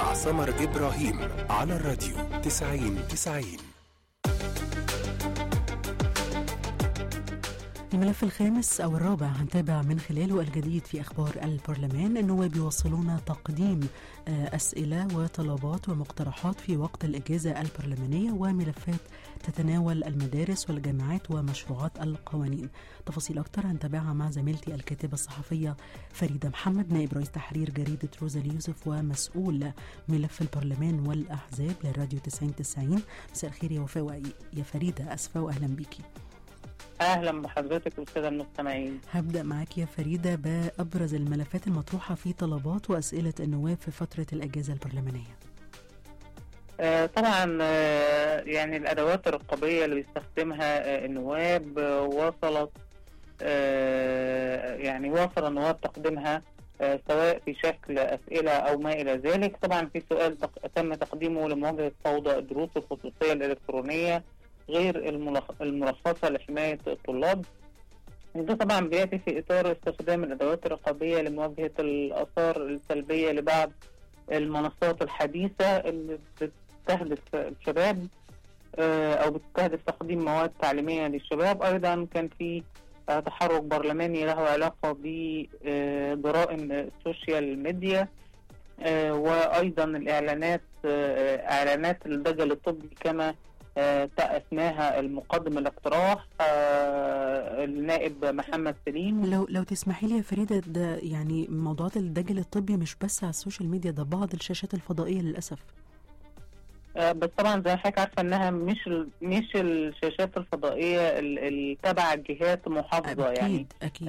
مع سمر إبراهيم على الراديو 90-90. الملف الخامس أو الرابع هنتابع من خلاله الجديد في أخبار البرلمان. النواب يواصلون تقديم أسئلة وطلبات ومقترحات في وقت الإجازة البرلمانية وملفات تتناول المدارس والجامعات ومشروعات القوانين. تفاصيل أكتر هنتابعها مع زميلتي الكاتبة الصحفية فريدة محمد، نائب رئيس تحرير جريدة روزا اليوسف ومسؤول ملف البرلمان والأحزاب للراديو 90-90. مساء الخير يا وفاء يا فريدة، أسفة وأهلا بيكي. أهلا بحضرتك والسادة المستمعين. هبدأ معاك يا فريدة بأبرز الملفات المطروحة في طلبات وأسئلة النواب في فترة الأجازة البرلمانية. طبعا يعني الأدوات الرقابية اللي بيستخدمها النواب وصل النواب تقديمها سواء في شكل أسئلة أو ما إلى ذلك. طبعا في سؤال تم تقديمه لمواجهة فوضى الدروس الخصوصية الإلكترونية غير المرخصة لحماية الطلاب. ده طبعا بيأتي في إطار استخدام الأدوات الرقابية لمواجهة الآثار السلبية لبعض المنصات الحديثة اللي بتستهدف الشباب أو بتستهدف تقديم مواد تعليمية للشباب. أيضا كان في تحرك برلماني له علاقة بجرائم السوشيال ميديا وأيضا الإعلانات إعلانات الدجل الطبي كما اسمها المقدم الاقتراح النائب محمد سليم. لو تسمحي لي يا فريدة، ده يعني موضوعات الدجل الطبي مش بس على السوشيال ميديا، ده بعض الشاشات الفضائية للأسف. بس طبعا زي حضرتك عارفة انها مش الشاشات الفضائية اللي تبع جهات محافظة. أكيد يعني أكيد